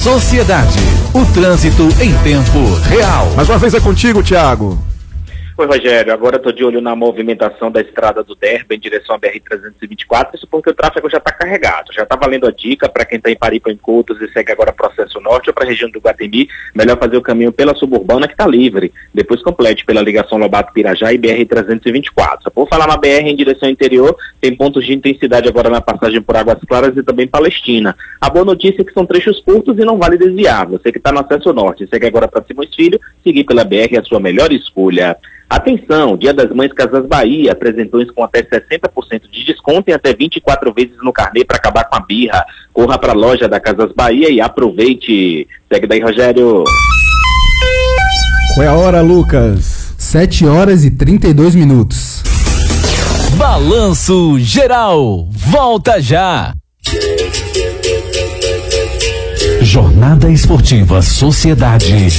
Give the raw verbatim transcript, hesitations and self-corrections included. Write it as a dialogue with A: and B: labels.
A: Sociedade. O trânsito em tempo real.
B: Mais uma vez é contigo, Thiago.
C: Oi, Rogério, agora estou de olho na movimentação da estrada do Derba em direção à B R trezentos e vinte e quatro, isso porque o tráfego já está carregado. Já está valendo a dica para quem está em Paripa, em Coutos e segue agora Processo Norte ou para a região do Guatemi, melhor fazer o caminho pela suburbana que está livre, depois complete pela ligação Lobato-Pirajá e B R trezentos e vinte e quatro. Por falar na B R em direção interior, tem pontos de intensidade agora na passagem por Águas Claras e também Palestina. A boa notícia é que são trechos curtos e não vale desviar. Você que está no acesso norte e segue agora para Simões Filho, seguir pela B R é a sua melhor escolha. Atenção, Dia das Mães Casas Bahia, apresentões com até sessenta por cento de desconto e até vinte e quatro vezes no carnê para acabar com a birra. Corra para a loja da Casas Bahia e aproveite. Segue daí, Rogério.
B: Qual é a hora, Lucas?
D: sete horas e trinta e dois minutos.
A: Balanço Geral, volta já. Jornada Esportiva Sociedade.